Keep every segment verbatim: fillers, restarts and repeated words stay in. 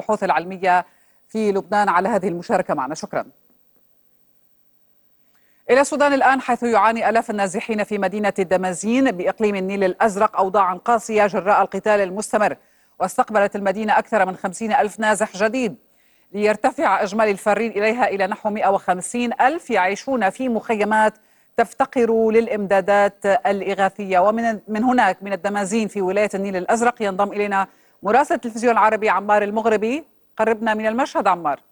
البحوث العلمية في لبنان على هذه المشاركة معنا. شكرا. إلى السودان الآن، حيث يعاني آلاف النازحين في مدينة الدمازين بإقليم النيل الأزرق أوضاعا قاسية جراء القتال المستمر، واستقبلت المدينة أكثر من خمسين ألف نازح جديد، ليرتفع إجمالي الفارين إليها إلى نحو مئة وخمسين ألف يعيشون في مخيمات تفتقر للإمدادات الإغاثية. ومن من هناك من الدمازين في ولاية النيل الأزرق ينضم إلينا مراسل التلفزيون العربي عمار المغربي. قربنا من المشهد عمار.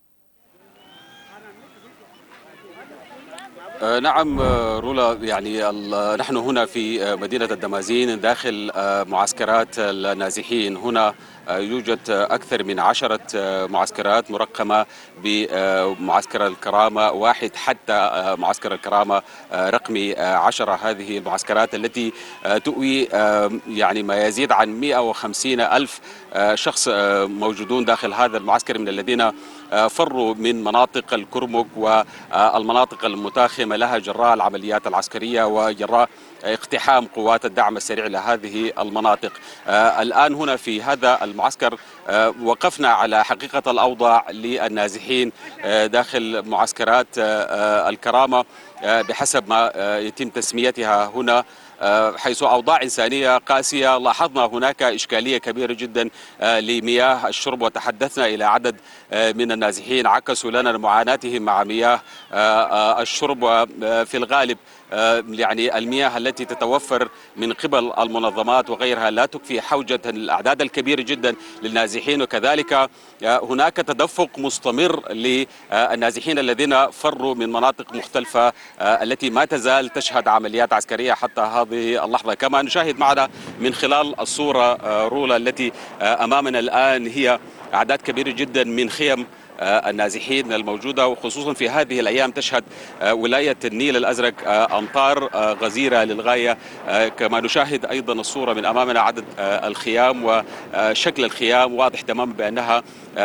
نعم رولا، يعني نحن هنا في مدينة الدمازين داخل معسكرات النازحين. هنا يوجد أكثر من عشرة معسكرات مرقمة بمعسكر الكرامة واحد حتى معسكر الكرامة رقمي عشرة. هذه المعسكرات التي تؤوي يعني ما يزيد عن مئة وخمسين ألف شخص موجودون داخل هذا المعسكر، من الذين فروا من مناطق الكرمك والمناطق المتاخمة لها جراء العمليات العسكرية وجراء اقتحام قوات الدعم السريع لهذه المناطق. آه الآن هنا في هذا المعسكر آه وقفنا على حقيقة الأوضاع للنازحين آه داخل معسكرات آه الكرامة آه بحسب ما آه يتم تسميتها هنا، حيث أوضاع إنسانية قاسية. لاحظنا هناك إشكالية كبيرة جدا لمياه الشرب، وتحدثنا إلى عدد من النازحين عكسوا لنا معاناتهم مع مياه الشرب. وفي الغالب يعني المياه التي تتوفر من قبل المنظمات وغيرها لا تكفي حوجة الأعداد الكبيرة جدا للنازحين، وكذلك هناك تدفق مستمر للنازحين الذين فروا من مناطق مختلفة التي ما تزال تشهد عمليات عسكرية حتى هذه اللحظة. كما نشاهد معنا من خلال الصورة رولا التي أمامنا الآن هي أعداد كبيرة جدا من خيم النازحين الموجودة، وخصوصا في هذه الأيام تشهد ولاية النيل الأزرق أمطار غزيرة للغاية. كما نشاهد أيضا الصورة من أمامنا عدد الخيام وشكل الخيام واضح تماما بأنها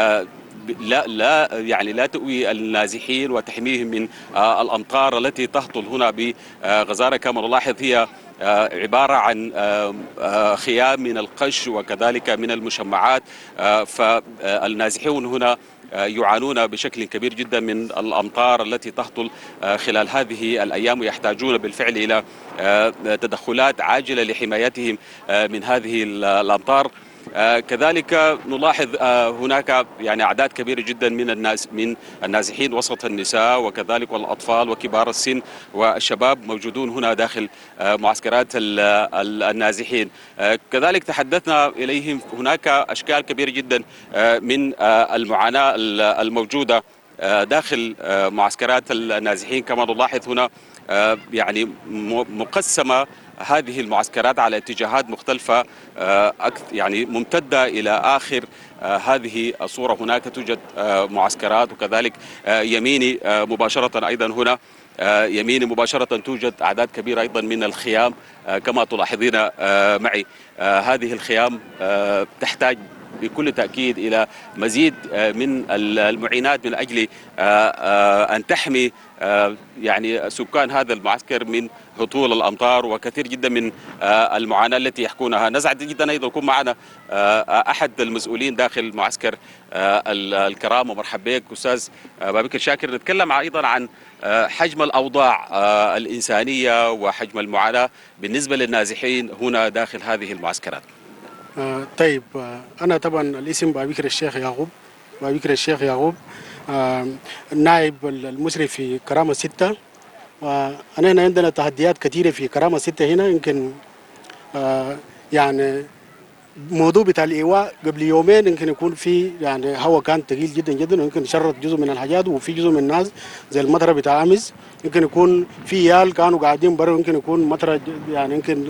لا لا يعني لا تؤوي النازحين وتحميهم من الأمطار التي تهطل هنا بغزارة. كما نلاحظ هي عبارة عن خيام من القش وكذلك من المشمعات، فالنازحون هنا يعانون بشكل كبير جدا من الأمطار التي تهطل خلال هذه الأيام، ويحتاجون بالفعل إلى تدخلات عاجلة لحمايتهم من هذه الأمطار. آه كذلك نلاحظ آه هناك يعني أعداد كبيرة جدا من الناس من النازحين وسط النساء وكذلك الأطفال وكبار السن والشباب موجودون هنا داخل آه معسكرات النازحين. آه كذلك تحدثنا إليهم. هناك أشكال كبيرة جدا آه من آه المعاناة الموجودة آه داخل آه معسكرات النازحين. كما نلاحظ هنا آه يعني مقسمة هذه المعسكرات على اتجاهات مختلفة يعني ممتدة إلى آخر هذه الصورة. هناك توجد معسكرات، وكذلك يميني مباشرة أيضا هنا يميني مباشرة توجد أعداد كبيرة أيضا من الخيام كما تلاحظين معي. هذه الخيام تحتاج بكل تأكيد إلى مزيد من المعينات من أجل أن تحمي يعني سكان هذا المعسكر من هطول الأمطار وكثير جدا من المعاناة التي يحكونها. نسعد جدا أيضا يكون معنا أحد المسؤولين داخل معسكر الكرامة. مرحبا بك أستاذ بابكر شاكر. نتكلم أيضا عن حجم الأوضاع الإنسانية وحجم المعاناة بالنسبة للنازحين هنا داخل هذه المعسكرات. آه طيب آه أنا طبعا الاسم بابكر الشيخ يعقوب بابكر الشيخ يعقوب آه النائب المشرف في كرامة ستة. وأنا عندنا تحديات كثيرة في كرامة ستة هنا. يمكن آه يعني موضوع بتاع الإيواء قبل يومين يمكن يكون في يعني هوا كان ثقيل جدا جدا، ويمكن شرط جزء من الحاجات، وفي جزء من الناس زي المطره بتاع امس يمكن يكون في عيال كانوا قاعدين برا، يمكن يكون مطره يعني يمكن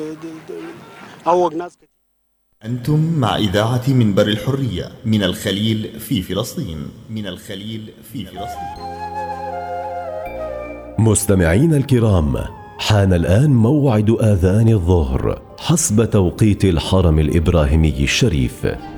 هوق ناس كتير. أنتم مع إذاعة منبر الحرية من الخليل في فلسطين من الخليل في فلسطين. مستمعين الكرام، حان الآن موعد آذان الظهر حسب توقيت الحرم الإبراهيمي الشريف.